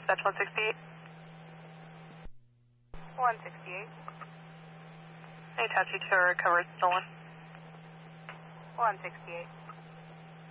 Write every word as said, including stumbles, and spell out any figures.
dispatch one sixty-eight. one sixty-eight. Any taxi to recover stolen. one sixty-eight.